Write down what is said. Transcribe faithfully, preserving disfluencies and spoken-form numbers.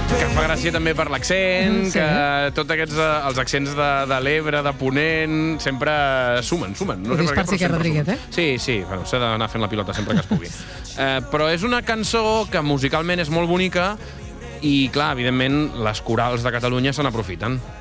Que fa gràcia també per l'accent, Sí. que tots aquests, eh, els accents de, de l'Ebre, de Ponent, sempre sumen, sumen. Ho dius per però Sique sempre Rodríguez, sumen. eh? Sí, sí, bueno, s'ha d'anar fent la pilota sempre que es pugui. eh, però és una cançó que musicalment és molt bonica i, clar, evidentment, les corals de Catalunya se n'aprofiten.